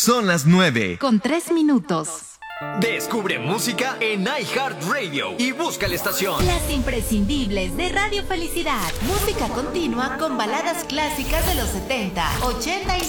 Son las 9. Con 3 minutos. Descubre música en iHeartRadio y busca la estación. Las imprescindibles de Radio Felicidad. Música continua con baladas clásicas de los 70, 80 y